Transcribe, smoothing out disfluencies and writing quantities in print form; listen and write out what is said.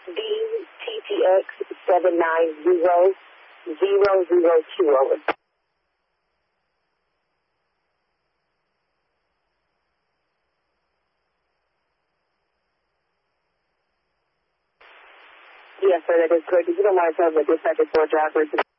DTTX 7900020. Over. Yes, sir, that is correct. If you don't mind telling me the dispatcher for drivers.